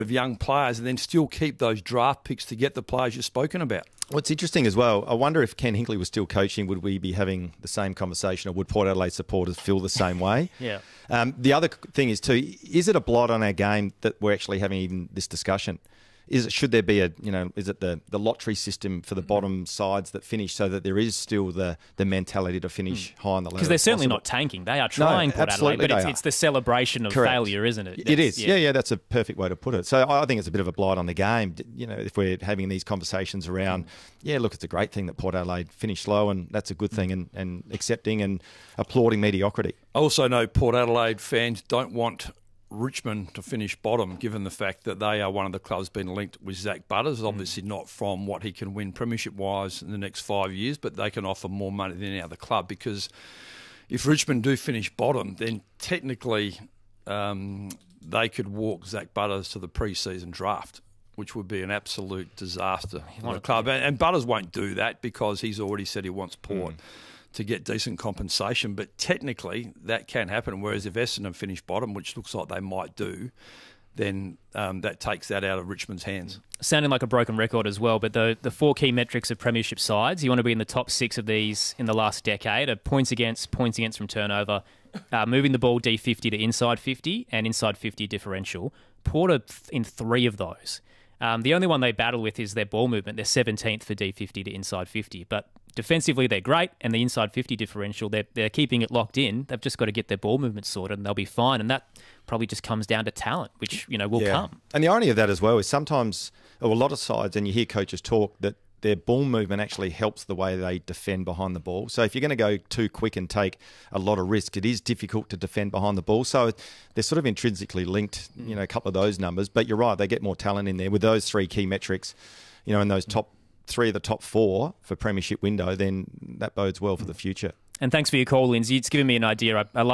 of young players and then still keep those draft picks to get the players you've spoken about. What's interesting as well, I wonder if Ken Hinkley was still coaching, would we be having the same conversation, or would Port Adelaide supporters feel the same way? Yeah. The other thing is too, is it a blight on our game that we're actually having even this discussion? Should there be is it the lottery system for the bottom sides that finish, so that there is still the mentality to finish high on the ladder? Because they're certainly not tanking. They are trying, Port Adelaide, but it's the celebration of failure, isn't it? It is. Yeah, that's a perfect way to put it. So I think it's a bit of a blight on the game. If we're having these conversations around, look, it's a great thing that Port Adelaide finished low, and that's a good thing, and accepting and applauding mediocrity. I also know Port Adelaide fans don't want Richmond to finish bottom, given the fact that they are one of the clubs being linked with Zach Butters. Obviously not from what he can win premiership-wise in the next 5 years, but they can offer more money than any other club, because if Richmond do finish bottom, then technically they could walk Zach Butters to the pre-season draft, which would be an absolute disaster for the club. And Butters won't do that because he's already said he wants Port to get decent compensation, but technically that can happen. Whereas if Essendon finish bottom, which looks like they might do, then that takes that out of Richmond's hands. Sounding like a broken record as well, but the four key metrics of premiership sides, you want to be in the top 6 of these in the last decade, are points against from turnover, moving the ball D50 to inside 50, and inside 50 differential. Port are in 3 of those. The only one they battle with is their ball movement. They're 17th for D50 to inside 50, but defensively they're great, and the inside 50 differential, they're keeping it locked in. They've just got to get their ball movement sorted and they'll be fine, and that probably just comes down to talent, which will come. And the irony of that as well is sometimes, a lot of sides, and you hear coaches talk, that their ball movement actually helps the way they defend behind the ball. So if you're going to go too quick and take a lot of risk, it is difficult to defend behind the ball. So they're sort of intrinsically linked, a couple of those numbers. But you're right, they get more talent in there with those 3 key metrics, in those top 3 of the top 4 for premiership window, then that bodes well for the future. And thanks for your call, Lindsay. It's given me an idea. I love